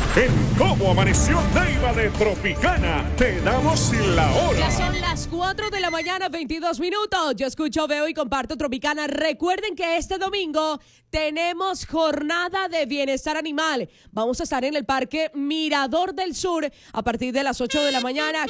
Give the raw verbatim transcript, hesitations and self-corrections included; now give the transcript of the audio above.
En Cómo Amaneció Neiva de Tropicana, te damos la hora. Ya son las cuatro de la mañana, veintidós minutos. Yo escucho, veo y comparto Tropicana. Recuerden que este domingo tenemos jornada de bienestar animal. Vamos a estar en el Parque Mirador del Sur a partir de las ocho de la mañana.